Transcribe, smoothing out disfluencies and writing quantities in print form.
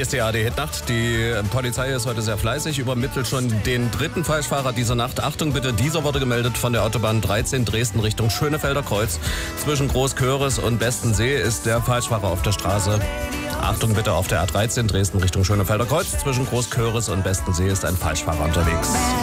ist die ARD-Hitnacht. Die Polizei ist heute sehr fleißig, übermittelt schon den dritten Falschfahrer dieser Nacht. Achtung bitte, dieser wurde gemeldet von der Autobahn 13 Dresden Richtung Schönefelder Kreuz. Zwischen Großköris und Bestensee ist der Falschfahrer auf der Straße. Achtung bitte, auf der A13 Dresden Richtung Schönefelder Kreuz. Zwischen Großköris und Bestensee ist ein Falschfahrer unterwegs.